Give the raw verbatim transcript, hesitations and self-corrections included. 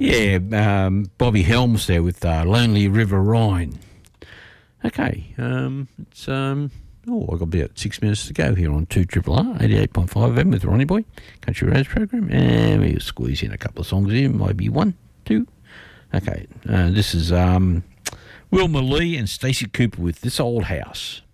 Yeah, um, Bobby Helms there with uh, Lonely River Rhine. Okay, um, it's um, oh, I've got about six minutes to go here on two Triple R eighty-eight point five F M with Ronnie Boy, Country Rose program, and we'll squeeze in a couple of songs here, maybe one, two. Okay, uh, this is um, Wilma Lee and Stacey Cooper with This Old House.